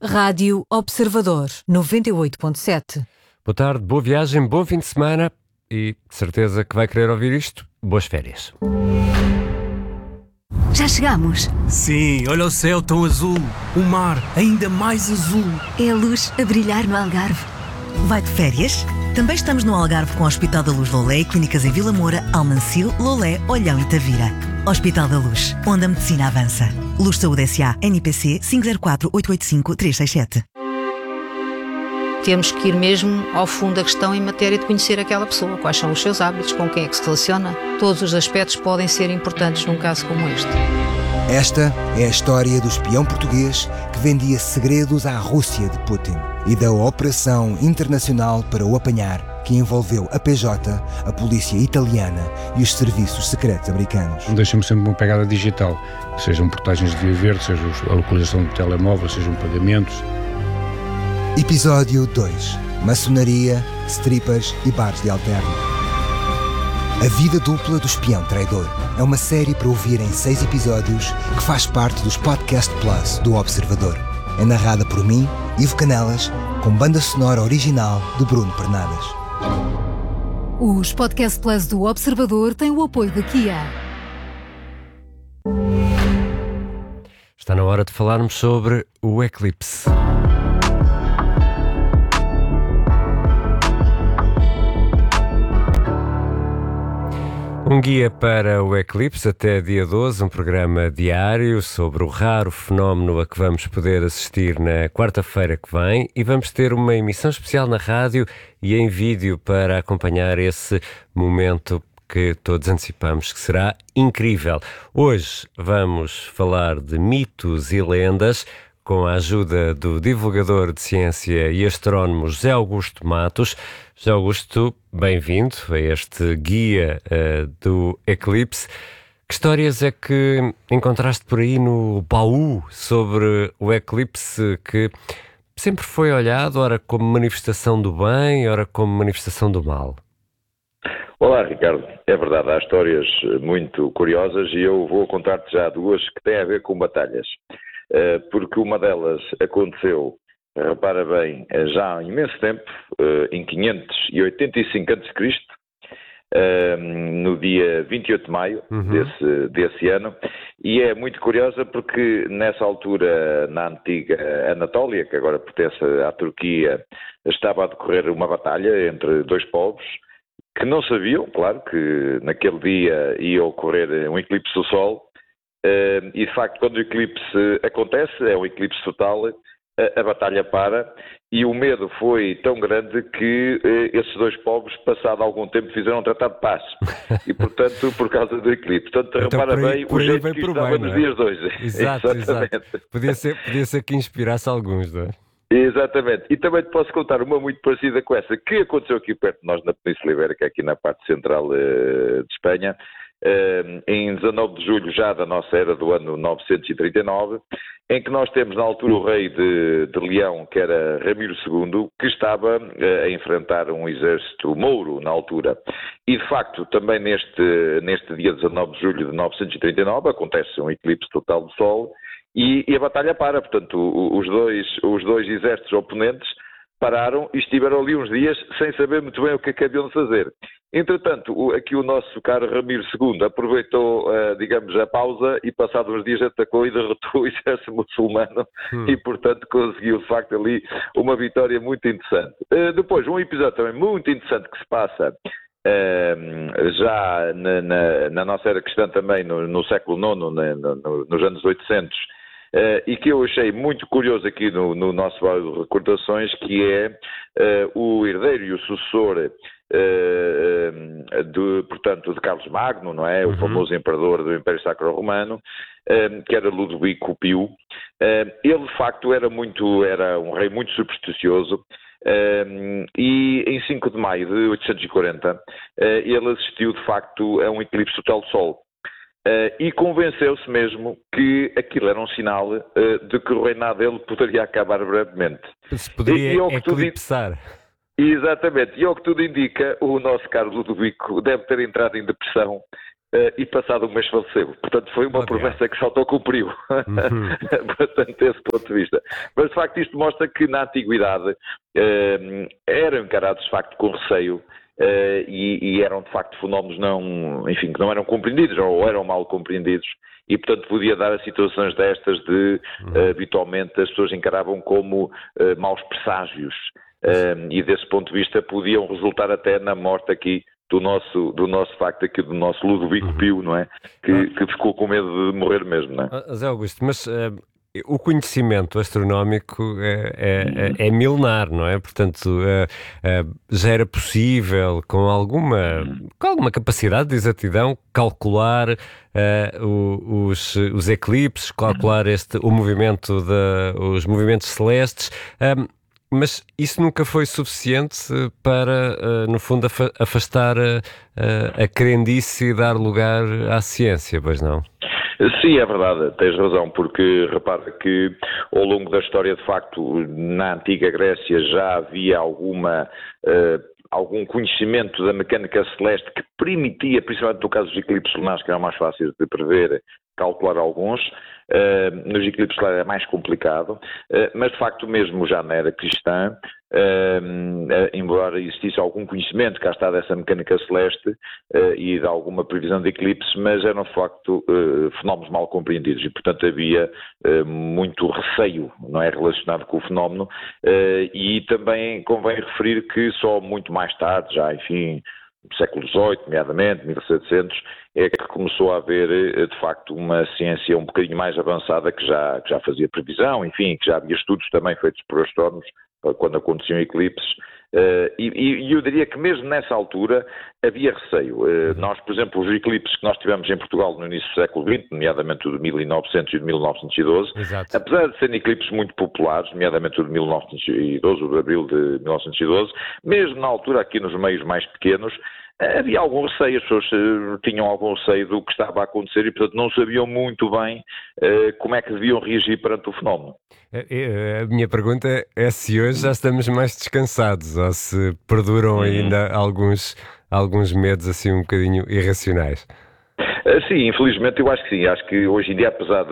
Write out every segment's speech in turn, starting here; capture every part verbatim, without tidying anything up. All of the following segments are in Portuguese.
Rádio Observador, noventa e oito ponto sete. Boa tarde, boa viagem, bom fim de semana e de certeza que vai querer ouvir isto. Boas férias. Já chegamos. Sim, olha o céu tão azul, o mar ainda mais azul. É a luz a brilhar no Algarve. Vai de férias? Também estamos no Algarve com o Hospital da Luz Loulé e clínicas em Vila Moura, Almancil, Loulé, Olhão e Tavira. Hospital da Luz, onde a medicina avança. Luz Saúde S A, N P C cinco zero quatro oito oito cinco três seis sete. Temos que ir mesmo ao fundo da questão em matéria de conhecer aquela pessoa, quais são os seus hábitos, com quem é que se relaciona. Todos os aspectos podem ser importantes num caso como este. Esta é a história do espião português que vendia segredos à Rússia de Putin e da operação internacional para o apanhar que envolveu a P J, a polícia italiana e os serviços secretos americanos. Deixa-me sempre uma pegada digital, sejam portagens de via verde, seja a localização do telemóvel, sejam pagamentos. Episódio dois. Maçonaria, strippers e bares de alterno. A vida dupla do espião traidor é uma série para ouvir em seis episódios que faz parte dos Podcast Plus do Observador. É narrada por mim, Ivo Canelas, com banda sonora original de Bruno Pernadas. Os Podcast Plus do Observador têm o apoio da Kia. Está na hora de falarmos sobre o eclipse. Um guia para o eclipse até dia doze, um programa diário sobre o raro fenómeno a que vamos poder assistir na quarta-feira que vem, e vamos ter uma emissão especial na rádio e em vídeo para acompanhar esse momento que todos antecipamos que será incrível. Hoje vamos falar de mitos e lendas com a ajuda do divulgador de ciência e astrónomo José Augusto Matos. José Augusto, bem-vindo a este guia uh, do eclipse. Que histórias é que encontraste por aí no baú sobre o eclipse, que sempre foi olhado, ora como manifestação do bem, ora como manifestação do mal? Olá, Ricardo. É verdade, há histórias muito curiosas e eu vou contar-te já duas que têm a ver com batalhas. Uh, porque uma delas aconteceu, repara bem, já há imenso tempo, em quinhentos e oitenta e cinco antes de Cristo, no dia vinte e oito de maio uhum. desse, desse ano, e é muito curiosa porque nessa altura, na antiga Anatólia, que agora pertence à Turquia, estava a decorrer uma batalha entre dois povos que não sabiam, claro, que naquele dia ia ocorrer um eclipse do Sol, e de facto quando o eclipse acontece, é um eclipse total, a batalha para, e o medo foi tão grande que eh, esses dois povos, passado algum tempo, fizeram um tratado de paz. E, portanto, por causa do eclipse. Portanto, então, repara aí, bem o jeito que isto estava nos dias de hoje. Exato, exato. Podia ser, podia ser que inspirasse alguns, não é? Exatamente. E também te posso contar uma muito parecida com essa, que aconteceu aqui perto de nós, na Península Ibérica, aqui na parte central uh, de Espanha, uh, em dezanove de julho já da nossa era do ano novecentos e trinta e nove, em que nós temos na altura o rei de, de Leão, que era Ramiro segundo, que estava uh, a enfrentar um exército mouro na altura. E de facto, também neste, neste dia dezanove de julho de novecentos e trinta e nove, acontece um eclipse total do Sol, E, e a batalha para, portanto, os dois, os dois exércitos oponentes pararam e estiveram ali uns dias sem saber muito bem o que é que haviam de fazer. Entretanto, o, aqui o nosso caro Ramiro segundo aproveitou, uh, digamos, a pausa e passados uns dias atacou e derrotou o exército muçulmano hum. e, portanto, conseguiu, de facto, ali uma vitória muito interessante. Uh, depois, um episódio também muito interessante que se passa Uh, já na, na, na nossa era cristã também, no, no século nono, na, no, nos anos oitocentos, uh, e que eu achei muito curioso aqui no, no nosso baú de recordações, que é uh, o herdeiro e o sucessor uh, de, portanto, de Carlos Magno, não é? Uhum. O famoso imperador do Império Sacro Romano, uh, que era Ludovico Pio. Uh, ele, de facto, era, muito, era um rei muito supersticioso. Um, e em cinco de maio de oitocentos e quarenta uh, ele assistiu de facto a um eclipse total do Sol uh, e convenceu-se mesmo que aquilo era um sinal uh, de que o reinado dele poderia acabar brevemente. Se poderia e, e eclipsar. Exatamente, e ao que tudo indica, o nosso caro Ludovico deve ter entrado em depressão uh, e passado um mês faleceu. Portanto, foi uma okay. promessa que se autocumpriu, uhum. bastante desse ponto de vista. Mas, de facto, isto mostra que na antiguidade uh, eram encarados, de facto, com receio. Uh, e, e eram de facto fenómenos não, enfim, que não eram compreendidos ou eram mal compreendidos e portanto podia dar a situações destas de uh, habitualmente as pessoas encaravam como uh, maus presságios uh, e desse ponto de vista podiam resultar até na morte aqui do nosso, do nosso facto aqui do nosso Ludovico uhum. Pio, não é? Que, que ficou com medo de morrer mesmo, não é? Zé Augusto, mas uh... o conhecimento astronómico é, é, é milenar, não é? Portanto, é, é, já era possível, com alguma, com alguma capacidade de exatidão, calcular é, o, os, os eclipses, calcular este, o movimento de, os movimentos celestes, é, mas isso nunca foi suficiente para, no fundo, afastar a, a, a crendice e dar lugar à ciência, pois não? Sim, é verdade, tens razão, porque repara que ao longo da história, de facto, na antiga Grécia já havia alguma, uh, algum conhecimento da mecânica celeste que permitia, principalmente no caso dos eclipses lunares, que eram mais fáceis de prever, calcular alguns. Uh, nos eclipses solares é mais complicado, uh, mas de facto mesmo já na era cristã, uh, uh, embora existisse algum conhecimento, cá está, dessa mecânica celeste uh, e de alguma previsão de eclipses, mas eram de facto uh, fenómenos mal compreendidos e portanto havia uh, muito receio, não é, relacionado com o fenómeno uh, e também convém referir que só muito mais tarde, já enfim, no século dezoito, nomeadamente, mil e setecentos, é que começou a haver, de facto, uma ciência um bocadinho mais avançada que já, que já fazia previsão, enfim, que já havia estudos também feitos por astrónomos quando aconteciam eclipses. Uh, e, e eu diria que mesmo nessa altura havia receio. Uh, nós, por exemplo, os eclipses que nós tivemos em Portugal no início do século vinte, nomeadamente o de mil e novecentos e o de mil novecentos e doze, Exato. Apesar de serem eclipses muito populares, nomeadamente o de mil novecentos e doze, o de abril de mil novecentos e doze, mesmo na altura aqui nos meios mais pequenos, havia algum receio, as pessoas uh, tinham algum receio do que estava a acontecer e, portanto, não sabiam muito bem uh, como é que deviam reagir perante o fenómeno. A minha pergunta é se hoje já estamos mais descansados ou se perduram ainda hum. alguns, alguns medos assim um bocadinho irracionais. Sim, infelizmente eu acho que sim. Acho que hoje em dia, apesar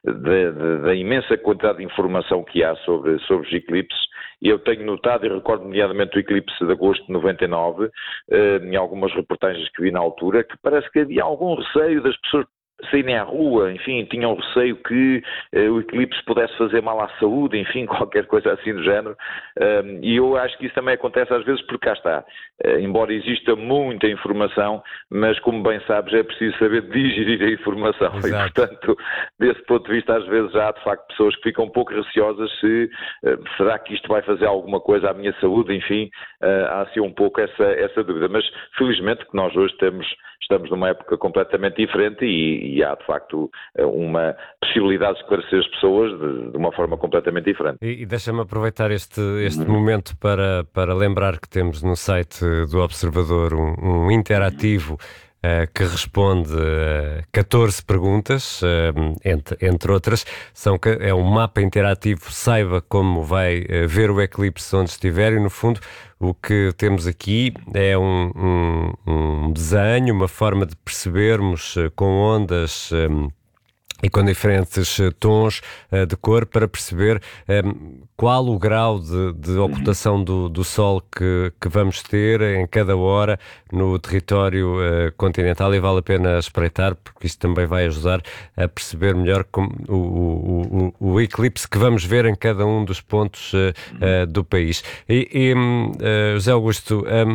da imensa quantidade de informação que há sobre, sobre os eclipses, eu tenho notado, e recordo nomeadamente o eclipse de agosto de noventa e nove, em algumas reportagens que vi na altura, que parece que havia algum receio das pessoas saírem à rua, enfim, tinham receio que uh, o eclipse pudesse fazer mal à saúde, enfim, qualquer coisa assim do género. Um, e eu acho que isso também acontece às vezes porque cá está. Uh, embora exista muita informação, mas como bem sabes, é preciso saber digerir a informação. Exato. E, portanto, desse ponto de vista, às vezes já há de facto pessoas que ficam um pouco receosas se uh, será que isto vai fazer alguma coisa à minha saúde, enfim, uh, há assim um pouco essa, essa dúvida. Mas felizmente que nós hoje temos, estamos numa época completamente diferente e e há, de facto, uma possibilidade de esclarecer as pessoas de, de uma forma completamente diferente. E, e deixa-me aproveitar este, este uhum. momento para, para lembrar que temos no site do Observador um, um interativo Uh, que responde a catorze perguntas, uh, entre, entre outras. São, é um mapa interativo, saiba como vai uh, ver o eclipse onde estiver e, no fundo, o que temos aqui é um, um, um desenho, uma forma de percebermos uh, com ondas um, e com diferentes uh, tons uh, de cor para perceber um, qual o grau de, de ocultação do, do Sol que, que vamos ter em cada hora no território uh, continental, e vale a pena espreitar porque isto também vai ajudar a perceber melhor como, o, o, o, o eclipse que vamos ver em cada um dos pontos uh, uh, do país. E, e uh, José Augusto, um,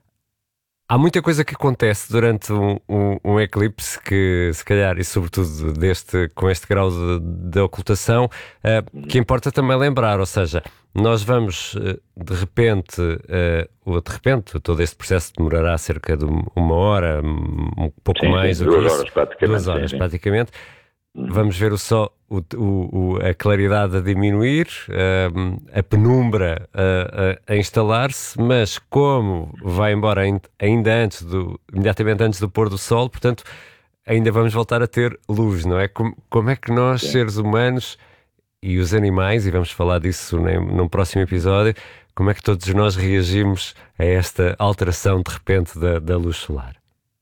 há muita coisa que acontece durante um, um, um eclipse que, se calhar, e sobretudo deste, com este grau de, de ocultação, uh, que importa também lembrar, ou seja, nós vamos, uh, de repente, uh, ou de repente, todo este processo demorará cerca de uma hora, um pouco sim, mais, sim, duas, isso, horas praticamente, duas horas sim, praticamente. Vamos ver o sol, o, o, a claridade a diminuir, a, a penumbra a, a, a instalar-se, mas como vai embora ainda antes do, imediatamente antes do pôr do sol, portanto, ainda vamos voltar a ter luz, não é? Como, como é que nós, Sim. seres humanos e os animais, e vamos falar disso num próximo episódio, como é que todos nós reagimos a esta alteração de repente da, da luz solar?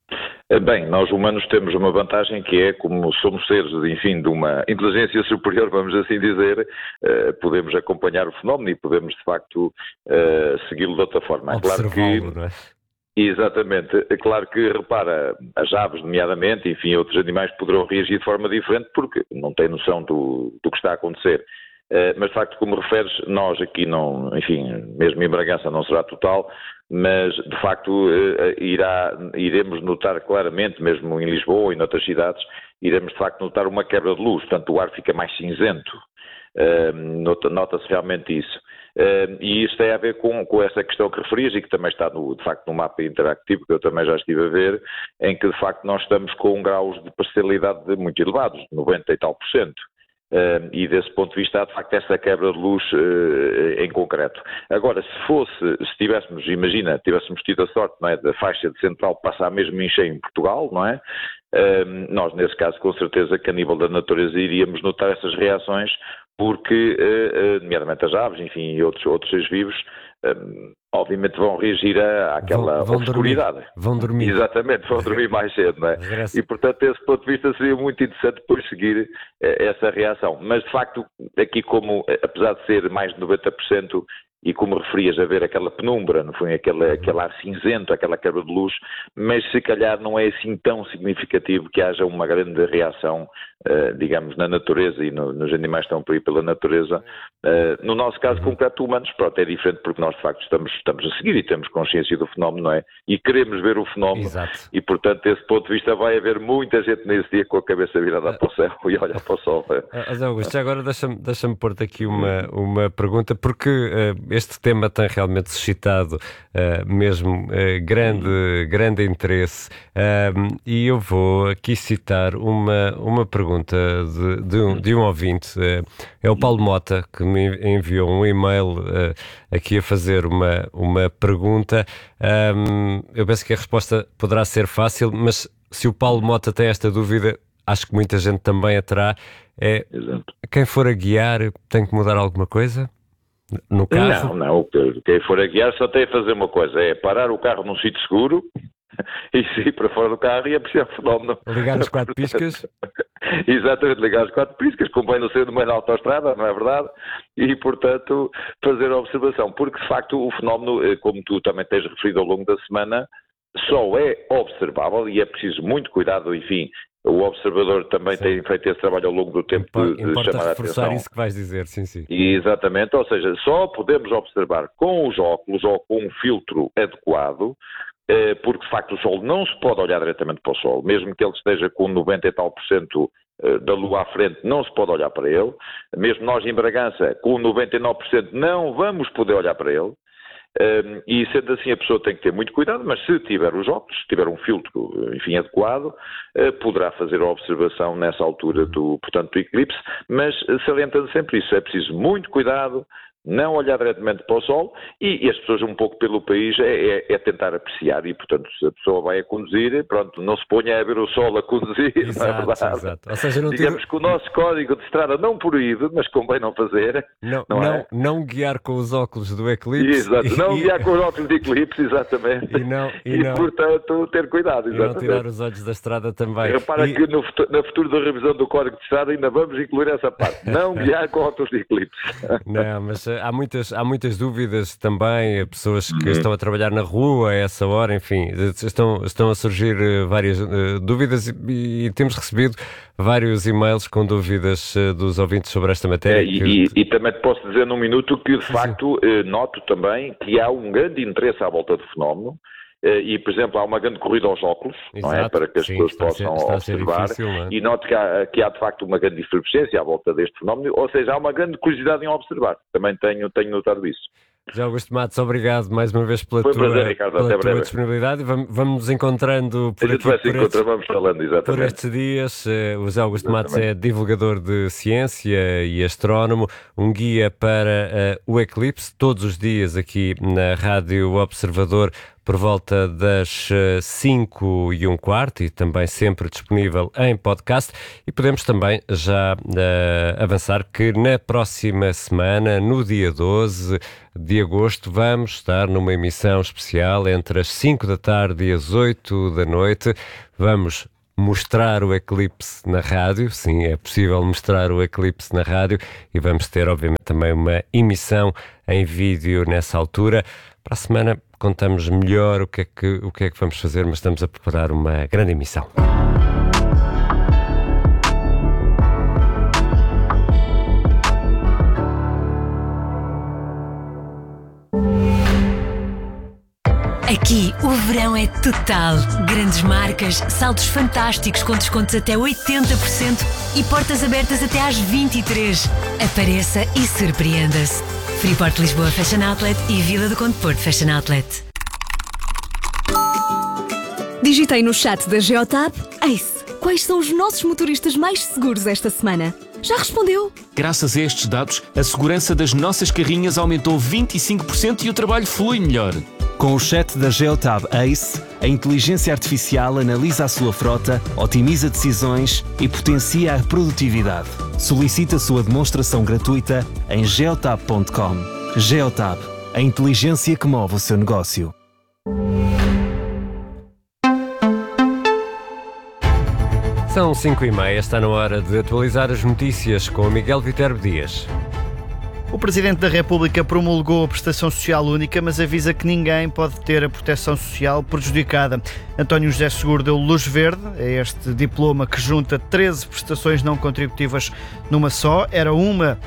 Bem, nós humanos temos uma vantagem que é, como somos seres, enfim, de uma inteligência superior, vamos assim dizer, uh, podemos acompanhar o fenómeno e podemos, de facto, uh, segui-lo de outra forma. É claro que, não é? Exatamente. É claro que, repara, as aves, nomeadamente, enfim, outros animais poderão reagir de forma diferente porque não têm noção do, do que está a acontecer. Uh, mas, de facto, como referes, nós aqui não, enfim, mesmo em Bragança não será total, mas, de facto, uh, irá, iremos notar claramente, mesmo em Lisboa e noutras cidades, iremos, de facto, notar uma quebra de luz, portanto, o ar fica mais cinzento, uh, nota, nota-se realmente isso. Uh, e isto tem a ver com, com essa questão que referias e que também está, no, de facto, no mapa interactivo, que eu também já estive a ver, em que, de facto, nós estamos com graus de parcialidade muito elevados, noventa e tal por cento. Uh, e desse ponto de vista há de facto essa quebra de luz uh, em concreto. Agora, se fosse, se tivéssemos, imagina, tivéssemos tido a sorte, não é, da faixa de central passar mesmo em cheio em Portugal, não é? Uh, nós, nesse caso, com certeza que a nível da natureza iríamos notar essas reações, porque, uh, uh, nomeadamente as aves, enfim, e outros, outros seres vivos, uh, obviamente vão reagir à, àquela vão, vão obscuridade. Dormir. Vão dormir. Exatamente, vão dormir mais cedo, não é? E, portanto, desse ponto de vista seria muito interessante depois seguir eh, essa reação. Mas, de facto, aqui como, apesar de ser mais de noventa por cento, e como referias, haver aquela penumbra, não foi? Aquele, aquele ar cinzento, aquela quebra de luz, mas se calhar não é assim tão significativo que haja uma grande reação, uh, digamos, na natureza e no, nos animais que estão por aí pela natureza. Uh, no nosso caso concreto, humanos, pronto, é diferente porque nós, de facto, estamos, estamos a seguir e temos consciência do fenómeno, não é? E queremos ver o fenómeno. Exato. E, portanto, desse ponto de vista vai haver muita gente nesse dia com a cabeça virada para o céu e olhar para o sol. Mas, Augusto, já agora deixa-me, deixa-me pôr-te aqui uma, uma pergunta, porque uh, este tema tem realmente suscitado uh, mesmo uh, grande, grande interesse uh, e eu vou aqui citar uma, uma pergunta de, de, um, de um ouvinte, uh, é o Paulo Mota, que me enviou um e-mail uh, aqui a fazer uma, uma pergunta. Um, eu penso que a resposta poderá ser fácil, mas se o Paulo Mota tem esta dúvida, acho que muita gente também a terá. É, quem for a guiar tem que mudar alguma coisa? No carro? Não, não. Quem for a guiar só tem a fazer uma coisa, é parar o carro num sítio seguro e sair para fora do carro e apreciar o fenómeno. Ligar os quatro piscas? Exatamente, ligar os quatro piscas, convém não ser no meio da autoestrada, não é verdade? E, portanto, fazer a observação. Porque, de facto, o fenómeno, como tu também tens referido ao longo da semana, só é observável e é preciso muito cuidado, enfim. O observador também sim. tem feito esse trabalho ao longo do tempo Importa, de, de importa chamar a reforçar atenção. Isso que vais dizer, sim, sim. Exatamente, ou seja, só podemos observar com os óculos ou com um filtro adequado, eh, porque de facto o sol não se pode olhar diretamente para o sol, mesmo que ele esteja com noventa e tal por cento da lua à frente, não se pode olhar para ele, mesmo nós em Bragança, com noventa e nove por cento não vamos poder olhar para ele. Um, e sendo assim a pessoa tem que ter muito cuidado, mas se tiver os óculos, se tiver um filtro, enfim, adequado, uh, poderá fazer a observação nessa altura do, portanto, do eclipse, mas salientando sempre isso, é preciso muito cuidado, não olhar diretamente para o sol e, e as pessoas um pouco pelo país é, é, é tentar apreciar e, portanto, se a pessoa vai a conduzir, pronto, não se ponha a ver o sol a conduzir, exato, não é verdade? Exato. Ou seja, não Digamos tive... que o nosso código de estrada não proíbe, mas convém não fazer. Não, não, não, é? não guiar com os óculos do eclipse. Exato, e, não e... guiar com os óculos de eclipse, exatamente. E, não, e, e não... portanto, ter cuidado, exatamente. E não tirar os olhos da estrada também. Repara e... que no, na futuro da revisão do código de estrada ainda vamos incluir essa parte. Não guiar com óculos de eclipse. Não, mas uh, há muitas, há muitas dúvidas também, pessoas que uhum. estão a trabalhar na rua a essa hora, enfim, estão, estão a surgir uh, várias uh, dúvidas e, e temos recebido vários e-mails com dúvidas uh, dos ouvintes sobre esta matéria. É, e, que... e, e também te posso dizer num minuto que, de facto, uh, noto também que há um grande interesse à volta do fenómeno. E, por exemplo, há uma grande corrida aos óculos, exato, não é? Para que as sim, pessoas possam ser, observar. Difícil, é? E noto que há, que há, de facto, uma grande efervescência à volta deste fenómeno, ou seja, há uma grande curiosidade em observar. Também tenho, tenho notado isso. Já Augusto Matos, obrigado mais uma vez pela Foi tua, prazer, Ricardo, pela até tua breve. disponibilidade. Vamos, vamos nos encontrando por, aqui, vai se por, estes, vamos falando, exatamente. por estes dias. Uh, o José Augusto Matos é divulgador de ciência e astrónomo, um guia para uh, o eclipse, todos os dias aqui na Rádio Observador. por volta das cinco e um quarto e também sempre disponível em podcast. E podemos também já uh, avançar que na próxima semana, no dia doze de agosto, vamos estar numa emissão especial entre as cinco da tarde e as oito da noite. Vamos mostrar o eclipse na rádio, sim, é possível mostrar o eclipse na rádio, e vamos ter, obviamente, também uma emissão em vídeo nessa altura. Para a semana contamos melhor o que é que, o que é que vamos fazer, mas estamos a preparar uma grande emissão. Aqui o verão é total. Grandes marcas, saltos fantásticos com descontos até oitenta por cento e portas abertas até às vinte e três. Apareça e surpreenda-se. Freeport Lisboa Fashion Outlet e Vila do Conde Porto Fashion Outlet. Digitei no chat da Geotab: Ace, quais são os nossos motoristas mais seguros esta semana? Já respondeu? Graças a estes dados, a segurança das nossas carrinhas aumentou vinte e cinco por cento e o trabalho flui melhor. Com o chat da Geotab Ace, a inteligência artificial analisa a sua frota, otimiza decisões e potencia a produtividade. Solicite a sua demonstração gratuita em geotab ponto com. Geotab, a inteligência que move o seu negócio. São cinco e meia, está na hora de atualizar as notícias com o Miguel Viterbo Dias. O Presidente da República promulgou a prestação social única, mas avisa que ninguém pode ter a proteção social prejudicada. António José Seguro deu luz verde a este diploma que junta treze prestações não contributivas numa só. Era uma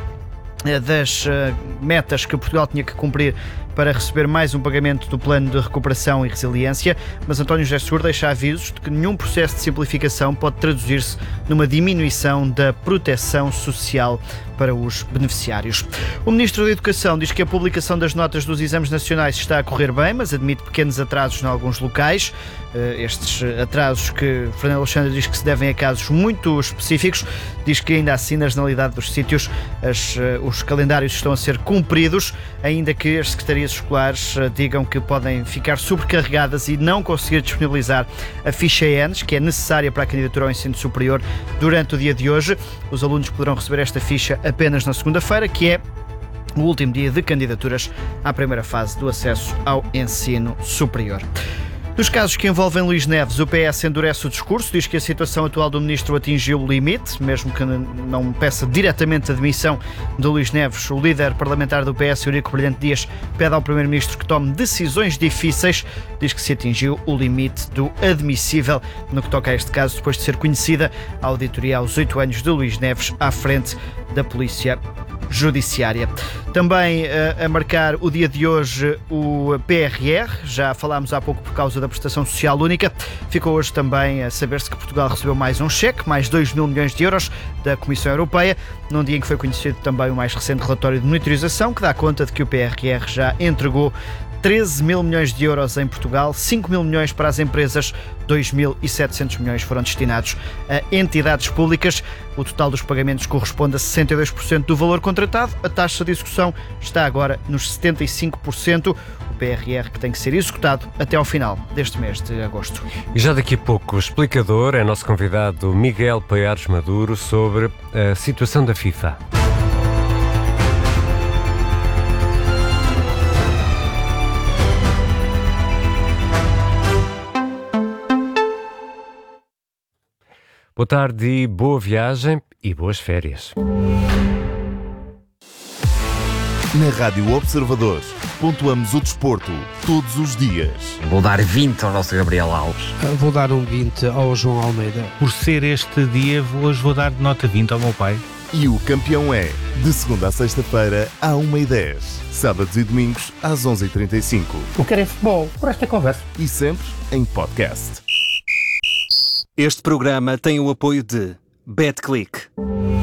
das metas que Portugal tinha que cumprir para receber mais um pagamento do Plano de Recuperação e Resiliência, mas António José Seguro deixa avisos de que nenhum processo de simplificação pode traduzir-se numa diminuição da proteção social para os beneficiários. O Ministro da Educação diz que a publicação das notas dos exames nacionais está a correr bem, mas admite pequenos atrasos em alguns locais. Estes atrasos que Fernando Alexandre diz que se devem a casos muito específicos. Diz que ainda assim, na generalidade dos sítios, as, os calendários estão a ser cumpridos, ainda que as secretarias escolares digam que podem ficar sobrecarregadas e não conseguir disponibilizar a ficha E N S, que é necessária para a candidatura ao ensino superior, durante o dia de hoje. Os alunos poderão receber esta ficha apenas na segunda-feira, que é o último dia de candidaturas à primeira fase do acesso ao ensino superior. Nos casos que envolvem Luís Neves, o P S endurece o discurso, diz que a situação atual do ministro atingiu o limite, mesmo que não peça diretamente a demissão de Luís Neves. O líder parlamentar do P S, Eurico Brilhante Dias, pede ao primeiro-ministro que tome decisões difíceis, diz que se atingiu o limite do admissível no que toca a este caso, depois de ser conhecida a auditoria aos oito anos de Luís Neves à frente da Polícia Judiciária. Também uh, a marcar o dia de hoje o P R R, já falámos há pouco por causa da prestação social única. Ficou hoje também a saber-se que Portugal recebeu mais um cheque, mais dois mil milhões de euros da Comissão Europeia, num dia em que foi conhecido também o mais recente relatório de monitorização, que dá conta de que o P R R já entregou treze mil milhões de euros em Portugal, cinco mil milhões para as empresas, dois mil e setecentos milhões foram destinados a entidades públicas. O total dos pagamentos corresponde a sessenta e dois por cento do valor contratado. A taxa de execução está agora nos setenta e cinco por cento. O P R R que tem que ser executado até ao final deste mês de agosto. E já daqui a pouco o explicador é nosso convidado Miguel Paiares Maduro sobre a situação da FIFA. Boa tarde e boa viagem e boas férias. Na Rádio Observador, pontuamos o desporto todos os dias. Vou dar vinte ao nosso Gabriel Alves. Vou dar um vinte ao João Almeida. Por ser este dia, hoje vou dar nota vinte ao meu pai. E o campeão é, de segunda a sexta-feira, à uma e dez. Sábados e domingos, às onze e trinta e cinco. O que é futebol? Por esta conversa. E sempre em podcast. Este programa tem o apoio de BetClick.